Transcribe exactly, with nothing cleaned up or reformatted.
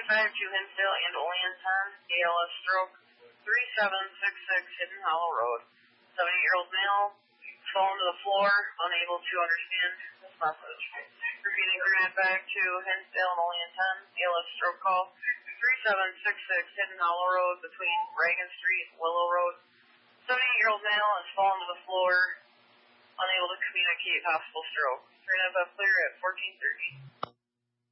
twenty-five to Hinsdale and Olean ten, A L S stroke, three seven six six Hidden Hollow Road. seventy-year-old male, fallen to the floor, unable to understand this message. Repeating granted back to Hinsdale and Olean ten, A L S stroke call, three seven six six Hidden Hollow Road between Reagan Street and Willow Road. seventy-year-old male has fallen to the floor, unable to communicate, possible stroke. Turn up clear at fourteen thirty.